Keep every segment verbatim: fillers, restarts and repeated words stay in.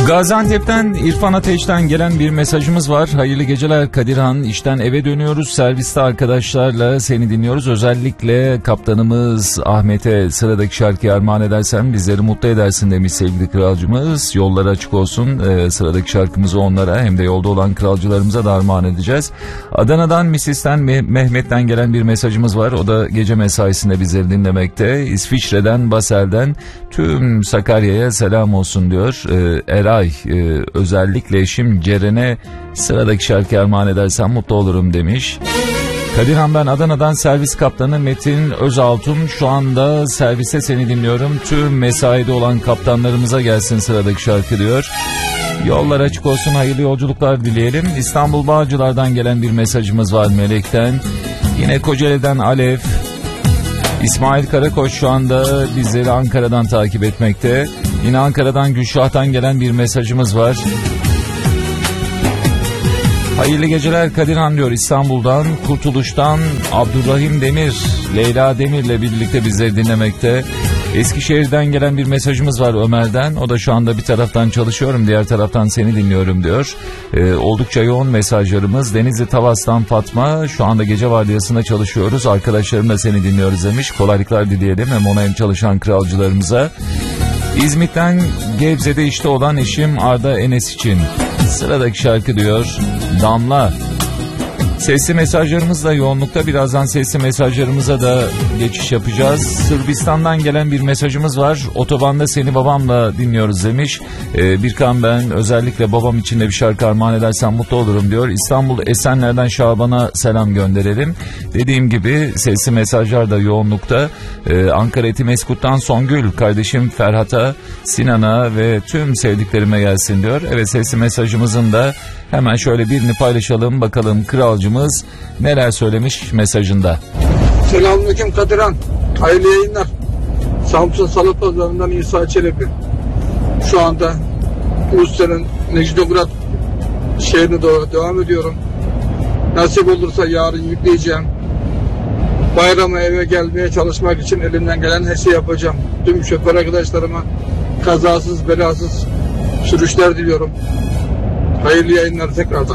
Gaziantep'ten İrfan Ateş'ten gelen bir mesajımız var. Hayırlı geceler Kadirhan. İşten eve dönüyoruz. Serviste arkadaşlarla seni dinliyoruz. Özellikle kaptanımız Ahmet'e sıradaki şarkıyı armağan edersen bizleri mutlu edersin demiş sevgili kralcımız. Yolları açık olsun. Ee, sıradaki şarkımızı onlara hem de yolda olan kralcılarımıza da armağan edeceğiz. Adana'dan Misis'ten Mehmet'ten gelen bir mesajımız var. O da gece mesaisinde bizleri dinlemekte. İsviçre'den Basel'den tüm Sakarya'ya selam olsun diyor. Ee, Eray e, özellikle eşim Ceren'e sıradaki şarkı armağan edersen mutlu olurum demiş. Kadirhan, ben Adana'dan servis kaptanı Metin Özaltun. Şu anda serviste seni dinliyorum. Tüm mesaide olan kaptanlarımıza gelsin sıradaki şarkı diyor. Yollar açık olsun, hayırlı yolculuklar dileyelim. İstanbul Bağcılar'dan gelen bir mesajımız var Melek'ten. Yine Kocaeli'den Alev. İsmail Karakoç şu anda bizleri Ankara'dan takip etmekte. Yine Ankara'dan Gülşah'tan gelen bir mesajımız var. Hayırlı geceler Kadirhan diyor İstanbul'dan. Kurtuluş'tan Abdurrahim Demir, Leyla Demir'le birlikte bizleri dinlemekte. Eskişehir'den gelen bir mesajımız var Ömer'den. O da şu anda bir taraftan çalışıyorum, diğer taraftan seni dinliyorum diyor. Ee, oldukça yoğun mesajlarımız. Denizli Tavas'tan Fatma, şu anda gece vardiyasında çalışıyoruz. Arkadaşlarımla seni dinliyoruz demiş. Kolaylıklar dileyelim hem ona hem çalışan kralcılarımıza. İzmit'ten Gebze'de işte olan eşim Arda Enes için sıradaki şarkı diyor Damla. Sesli mesajlarımız da yoğunlukta. Birazdan sesli mesajlarımıza da geçiş yapacağız. Sırbistan'dan gelen bir mesajımız var. Otobanda seni babamla dinliyoruz demiş. Ee, Birkan, ben özellikle babam için de bir şarkı armağan edersen mutlu olurum diyor. İstanbul Esenler'den Şaban'a selam gönderelim. Dediğim gibi sesli mesajlar da yoğunlukta. Ee, Ankara Etimeskut'tan Songül, kardeşim Ferhat'a, Sinan'a ve tüm sevdiklerime gelsin diyor. Evet, sesli mesajımızın da hemen şöyle birini paylaşalım. Bakalım kralcımız neler söylemiş mesajında. Selamünaleyküm Kadirhan. Hayırlı yayınlar. Samsun Salı Pazarı'ndan İsa Çelebi. Şu anda Rusya'nın Necdograd şehrine doğru devam ediyorum. Nasip olursa yarın yükleyeceğim. Bayrama eve gelmeye çalışmak için elimden gelen her şeyi yapacağım. Tüm şoför arkadaşlarıma kazasız belasız sürüşler diliyorum. Hayırlı yayınlar tekrardan.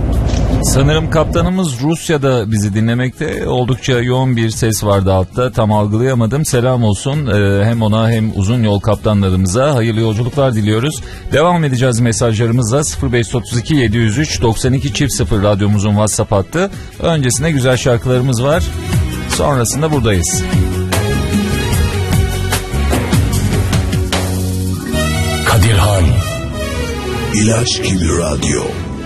Sanırım kaptanımız Rusya'da bizi dinlemekte. Oldukça yoğun bir ses vardı altta. Tam algılayamadım. Selam olsun ee, hem ona hem uzun yol kaptanlarımıza. Hayırlı yolculuklar diliyoruz. Devam edeceğiz mesajlarımızla. sıfır beş otuz iki yedi yüz üç doksan iki çift sıfır radyomuzun WhatsApp hattı. Öncesinde güzel şarkılarımız var. Sonrasında buradayız. Kadirhan İlaç gibi radyo.